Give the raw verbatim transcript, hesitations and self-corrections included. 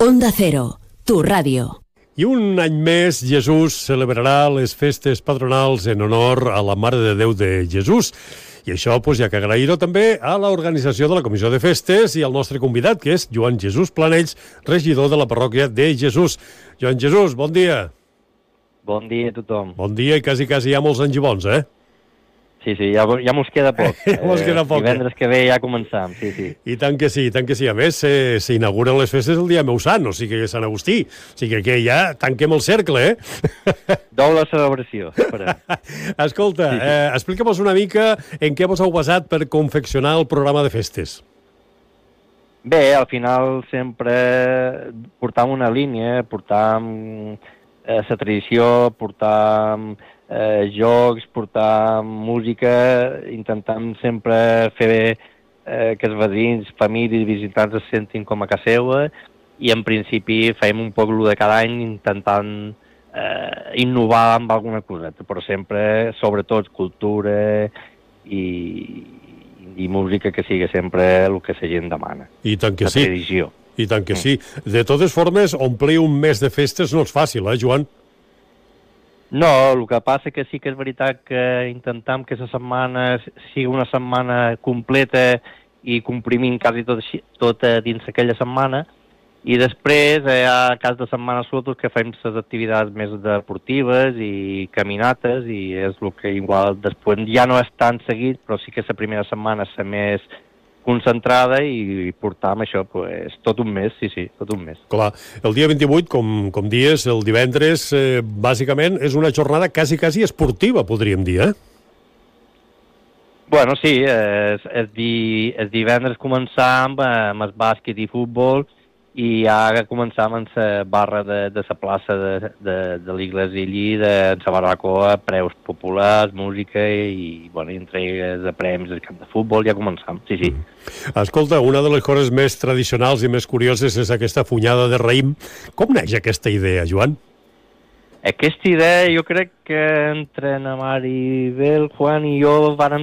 Onda Cero, tu ràdio. I un any més, Jesús celebrarà les festes patronals en honor a la Mare de Déu de Jesús. I això pues, hi ha que agrair-ho també a l'organització de la Comissió de Festes i al nostre convidat, que és Joan Jesús Planells, regidor de la parròquia de Jesús. Joan Jesús, bon dia. Bon dia a tothom. Bon dia i quasi, quasi hi ha molts anys i bons, eh? Sí, sí, ja, ja mos queda poc. Ja mos queda poc. Eh, divendres que ve ja començam, sí, sí. I tant que sí, tant que sí. A més, eh, s'inauguren les festes el dia meu sant, o sigui que Sant Agustí. O sigui que ja tanquem el cercle, eh? Doble celebració. Escolta, sí, sí. Eh, explica'm-nos una mica en què vos heu basat per confeccionar el programa de festes. Bé, al final sempre portam una línia, portam eh, la tradició, portam eh, jocs, portam música, intentam sempre fer eh, que els veïns, famílies i visitants es sentin com a casa seva, i en principi fem un poc el de cada any intentant eh, innovar amb alguna coseta, però sempre, sobretot, cultura i, i música que sigui sempre el que la gent demana. I tant que la sí. tradició. I tant que sí. De totes formes, omplir un mes de festes no és fàcil, eh, Joan? No, el que passa que sí que és veritat que intentam que la setmana sigui una setmana completa i comprimint quasi tot, tot dins aquella setmana, i després hi ha cas de setmana sobretot que fem les activitats més deportives i caminates, i és el que igual després ja no és tan seguit, però sí que la primera setmana és la més concentrada i portam això pues, tot un mes, sí, sí, tot un mes. Clar, el dia vint-i-vuit, com, com dies, el divendres, eh, bàsicament és una jornada quasi, quasi esportiva, podríem dir, eh? Bueno, sí, el, el, di, el divendres començam amb el bàsquet i futbol, i ara començam en la barra de, de la plaça de, de, de l'Iglésia allí, de la barbacoa, preus populars, música i, bueno, i entregues de premis del camp de futbol, ja començam, sí, sí. Mm. Escolta, una de les coses més tradicionals i més curioses és aquesta funyada de raïm. Com neix aquesta idea, Joan? Aquesta idea jo crec que entre na Maribel, Juan i jo vàrem